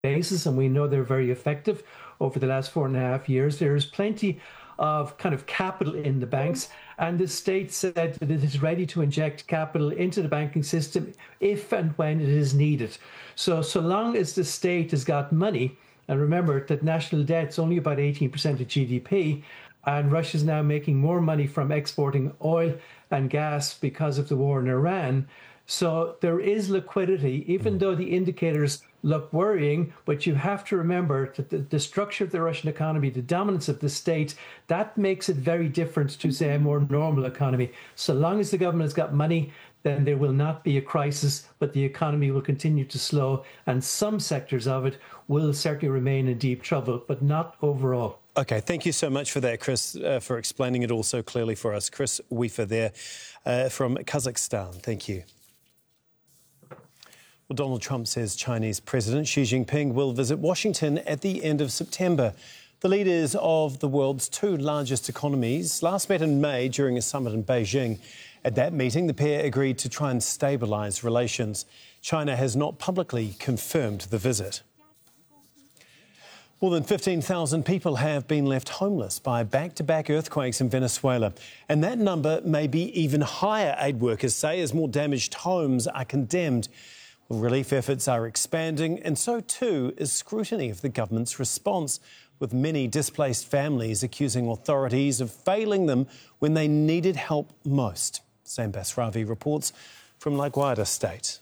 basis, and we know they're very effective over the last 4.5 years. There is plenty of kind of capital in the banks, and the state said that it is ready to inject capital into the banking system if and when it is needed. So long as the state has got money, and remember that national debt's only about 18% of GDP, and Russia's now making more money from exporting oil and gas because of the war in Iran. So there is liquidity, even though the indicators look worrying. But you have to remember that the structure of the Russian economy, the dominance of the state, that makes it very different to, say, a more normal economy. So long as the government has got money, then there will not be a crisis, but the economy will continue to slow, and some sectors of it will certainly remain in deep trouble, but not overall. OK, thank you so much for that, Chris, for explaining it all so clearly for us. Chris Wiefer there from Kazakhstan. Thank you. Well, Donald Trump says Chinese President Xi Jinping will visit Washington at the end of September. The leaders of the world's two largest economies last met in May during a summit in Beijing. At that meeting, the pair agreed to try and stabilise relations. China has not publicly confirmed the visit. More than 15,000 people have been left homeless by back-to-back earthquakes in Venezuela. And that number may be even higher, aid workers say, as more damaged homes are condemned. Relief efforts are expanding, and so too is scrutiny of the government's response, with many displaced families accusing authorities of failing them when they needed help most. Zain Basravi reports from La Guardia State.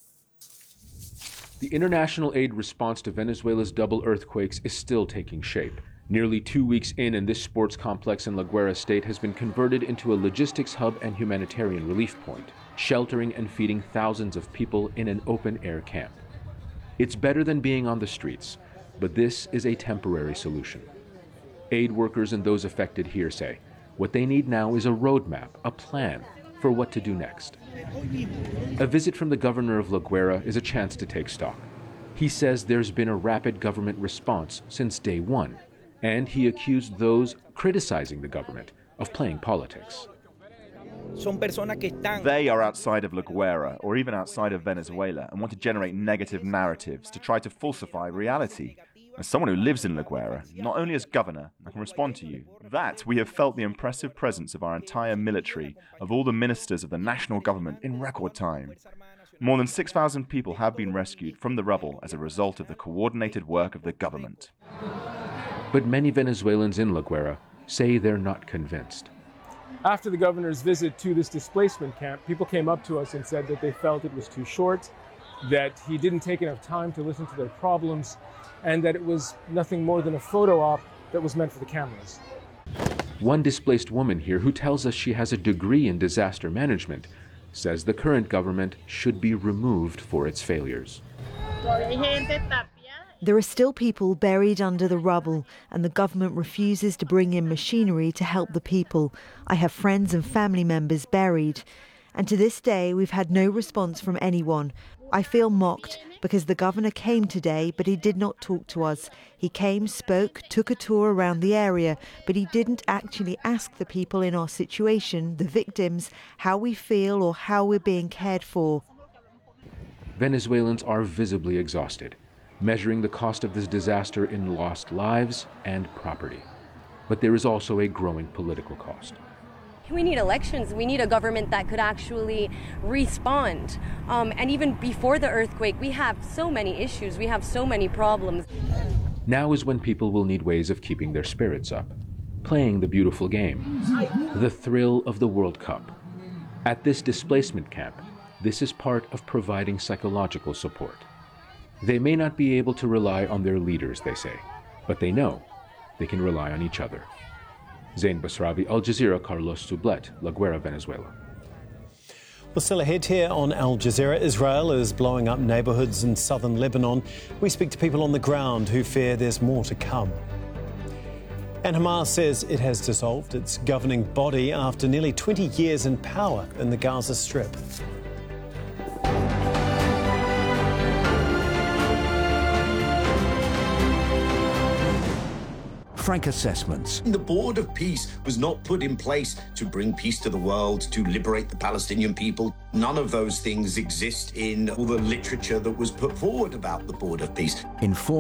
The international aid response to Venezuela's double earthquakes is still taking shape. Nearly 2 weeks in, and this sports complex in La Guardia State has been converted into a logistics hub and humanitarian relief point, sheltering and feeding thousands of people in an open-air camp. It's better than being on the streets, but this is a temporary solution. Aid workers and those affected here say what they need now is a roadmap, a plan for what to do next. A visit from the governor of La Guardia is a chance to take stock. He says there's been a rapid government response since day one, and he accused those criticizing the government of playing politics. They are outside of La Guardia or even outside of Venezuela and want to generate negative narratives to try to falsify reality. As someone who lives in La Guardia, not only as governor, I can respond to you. That we have felt the impressive presence of our entire military, of all the ministers of the national government in record time. More than 6,000 people have been rescued from the rubble as a result of the coordinated work of the government. But many Venezuelans in La Guardia say they're not convinced. After the governor's visit to this displacement camp, people came up to us and said that they felt it was too short, that he didn't take enough time to listen to their problems, and that it was nothing more than a photo op that was meant for the cameras. One displaced woman here, who tells us she has a degree in disaster management, says the current government should be removed for its failures. There are still people buried under the rubble, and the government refuses to bring in machinery to help the people. I have friends and family members buried, and to this day we've had no response from anyone. I feel mocked because the governor came today, but he did not talk to us. He came, spoke, took a tour around the area, but he didn't actually ask the people in our situation, the victims, how we feel or how we're being cared for. Venezuelans are visibly exhausted, measuring the cost of this disaster in lost lives and property. But there is also a growing political cost. We need elections. We need a government that could actually respond. And even before the earthquake, we have so many issues. We have so many problems. Now is when people will need ways of keeping their spirits up, playing the beautiful game, the thrill of the World Cup. At this displacement camp, this is part of providing psychological support. They may not be able to rely on their leaders, they say, but they know they can rely on each other. Zain Basravi, Al Jazeera, Carlos Sublet, La Guardia, Venezuela. Well, still ahead here on Al Jazeera, Israel is blowing up neighbourhoods in southern Lebanon. We speak to people on the ground who fear there's more to come. And Hamas says it has dissolved its governing body after nearly 20 years in power in the Gaza Strip. frank assessments. The Board of Peace was not put in place to bring peace to the world, to liberate the Palestinian people. None of those things exist in all the literature that was put forward about the Board of Peace.